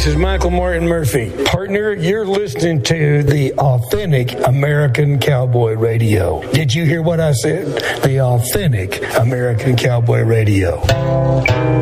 This is Michael Martin Murphy. Partner, you're listening to the Authentic American Cowboy Radio. Did you hear what I said? The Authentic American Cowboy Radio.